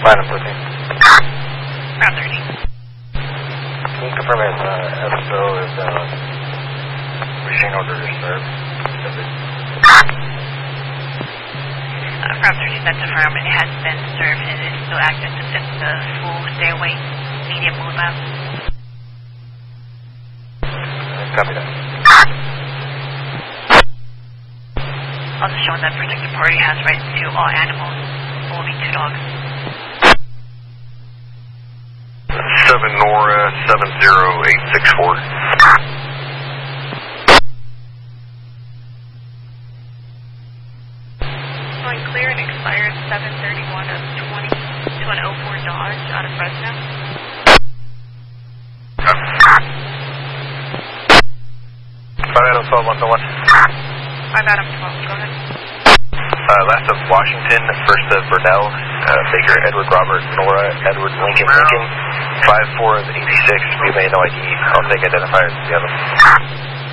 Final 14. Ground 30. Can you confirm if FSO is machine order to serve? Ground 30, that's affirmed. It has been served and it is still active. It's the full stay away, medium move out. Copy that. Also showing that protected party has rights to all animals, only 2 dogs. 7 Nora 70864. Going clear and expired 731 of 20 to an 04 Dodge out of Fresno. Adam 12, 101. 5 Adam 12, go ahead. Last of Washington, first of Burnell, Baker, Edward, Robert, Nora, Edward, Lincoln, 5-4 of 86, we may no ID. I'll take identifiers if you have them.